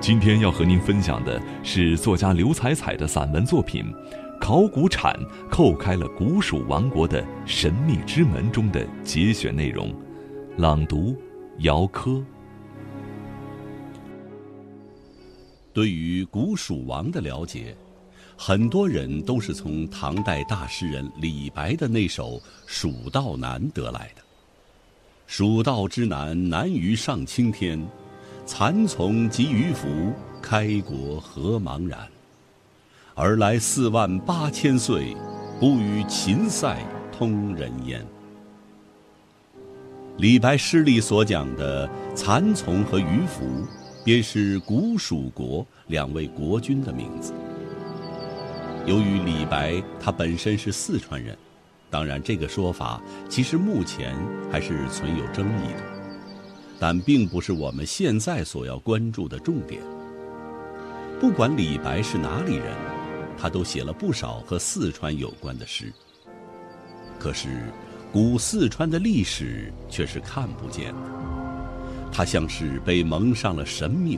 今天要和您分享的是作家刘彩彩的散文作品《考古铲叩开了古蜀王国的神秘之门》中的节选内容，朗读姚科。 对于古蜀王的了解，很多人都是从唐代大诗人李白的那首《蜀道难》得来的。蜀道之难，难于上青天，蚕丛及鱼凫，开国何茫然。而来48000岁，不与秦塞通人烟。李白诗里所讲的蚕丛和鱼凫，便是古蜀国2位国君的名字。由于李白他本身是四川人，当然这个说法其实目前还是存有争议的，但并不是我们现在所要关注的重点。不管李白是哪里人，他都写了不少和四川有关的诗。可是古四川的历史却是看不见的，它像是被蒙上了神秘